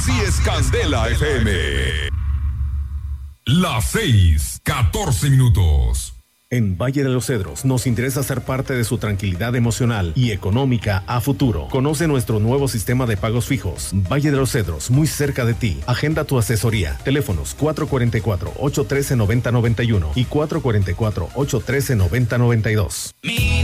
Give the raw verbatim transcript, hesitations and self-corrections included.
Así es Candela F M. Las seis, catorce minutos. En Valle de los Cedros nos interesa ser parte de su tranquilidad emocional y económica a futuro. Conoce nuestro nuevo sistema de pagos fijos. Valle de los Cedros, muy cerca de ti. Agenda tu asesoría. Teléfonos cuatro cuatro cuatro, ocho uno tres, nueve cero nueve uno y cuatro cuatro cuatro, ocho uno tres, nueve cero nueve dos.